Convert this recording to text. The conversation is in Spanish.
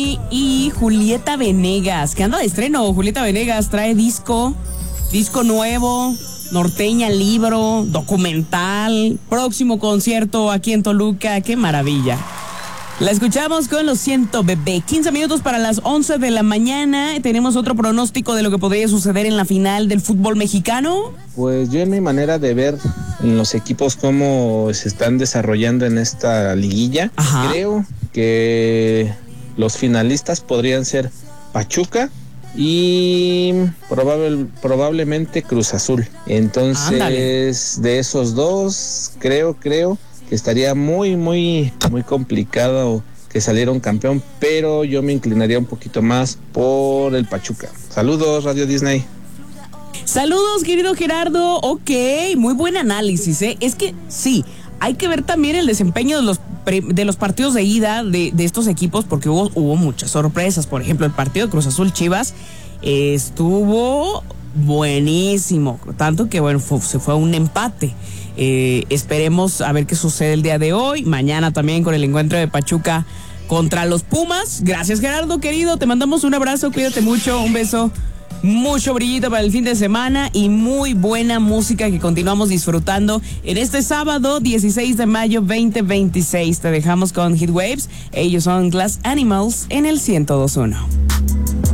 y Julieta Venegas, que anda de estreno. Julieta Venegas trae disco nuevo, norteña, libro, documental, próximo concierto aquí en Toluca. ¡Qué maravilla! La escuchamos con Lo Siento Bebé. 15 minutos para las 11 de la mañana. Tenemos otro pronóstico de lo que podría suceder en la final del fútbol mexicano. Pues yo, en mi manera de ver en los equipos cómo se están desarrollando en esta liguilla, creo que los finalistas podrían ser Pachuca y probablemente Cruz Azul. Entonces, ándale, de esos dos, creo que estaría muy complicado que saliera un campeón, pero yo me inclinaría un poquito más por el Pachuca. Saludos, Radio Disney. Saludos, querido Gerardo. Ok, muy buen análisis, ¿eh? Es que sí, hay que ver también el desempeño de los partidos de ida de estos equipos, porque hubo muchas sorpresas. Por ejemplo, el partido de Cruz Azul Chivas estuvo buenísimo, tanto que bueno, se fue a un empate. Esperemos a ver qué sucede el día de hoy, mañana también con el encuentro de Pachuca contra los Pumas. Gracias, Gerardo, querido, te mandamos un abrazo, cuídate mucho, un beso, mucho brillito para el fin de semana y muy buena música que continuamos disfrutando en este sábado 16 de mayo 2026. Te dejamos con Heatwaves, ellos son Glass Animals en el 102.1.